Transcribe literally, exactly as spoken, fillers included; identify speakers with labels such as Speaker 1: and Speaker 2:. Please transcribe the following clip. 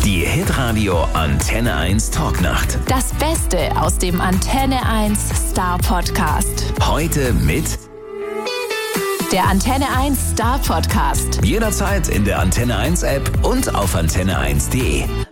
Speaker 1: Die Hitradio Antenne eins Talknacht.
Speaker 2: Das Beste aus dem Antenne eins Star Podcast.
Speaker 1: Heute mit
Speaker 2: der Antenne eins Star Podcast.
Speaker 1: Jederzeit in der Antenne eins App und auf antenne eins punkt de.